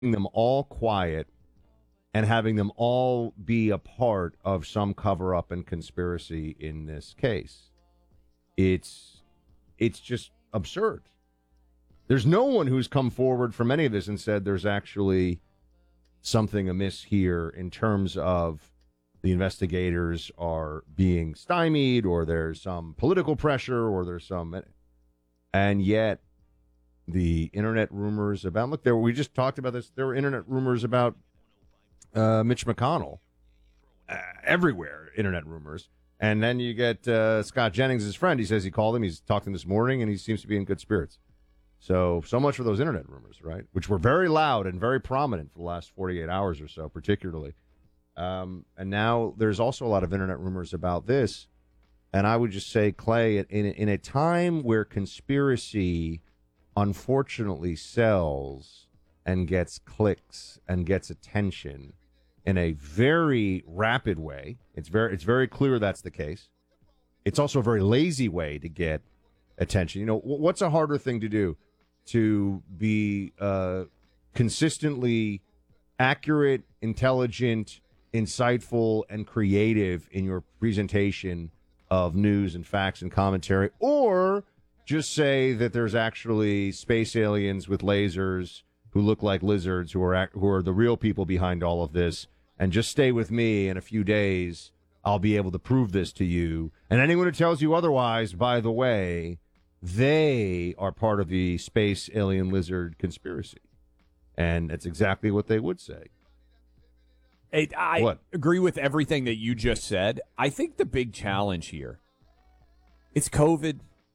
them all quiet and having them all be a part of some cover-up and conspiracy in this case. It's just absurd. There's no one who's come forward from any of this and said there's actually something amiss here in terms of the investigators are being stymied or there's some political pressure or there's some... And yet the internet rumors about... Look, we just talked about this. There were internet rumors about Mitch McConnell. Everywhere, internet rumors. And then you get Scott Jennings, his friend. He says he called him. He's talked to him this morning, and he seems to be in good spirits. So much for those internet rumors, right? Which were very loud and very prominent for the last 48 hours or so, particularly. And now there's also a lot of internet rumors about this. And I would just say, Clay, in a time where conspiracy unfortunately sells and gets clicks and gets attention in a very rapid way, it's very clear that's the case. It's also a very lazy way to get attention. You know, what's a harder thing to do? To be consistently accurate, intelligent, insightful, and creative in your presentation of news and facts and commentary, or just say that there's actually space aliens with lasers who look like lizards who are the real people behind all of this, and just stay with me in a few days, I'll be able to prove this to you. And anyone who tells you otherwise, by the way, they are part of the space alien lizard conspiracy. And that's exactly what they would say. I agree with everything that you just said. I think the big challenge here, it's COVID.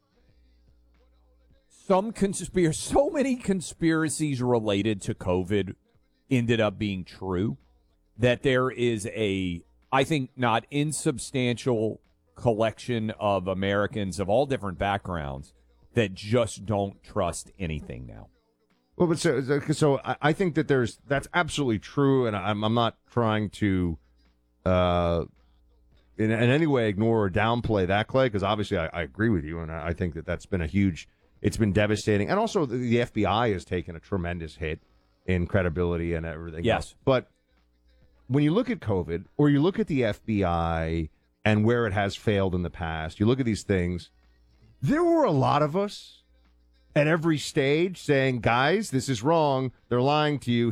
So many conspiracies related to COVID ended up being true that there is I think, not insubstantial collection of Americans of all different backgrounds that just don't trust anything now. Well, but so I think that that's absolutely true, and I'm not trying to in any way ignore or downplay that, Clay, because obviously I agree with you, and I think that's been it's been devastating, and also the FBI has taken a tremendous hit in credibility and everything. Yes, else. But when you look at COVID or you look at the FBI and where it has failed in the past, you look at these things. There were a lot of us at every stage saying, guys, this is wrong. They're lying to you.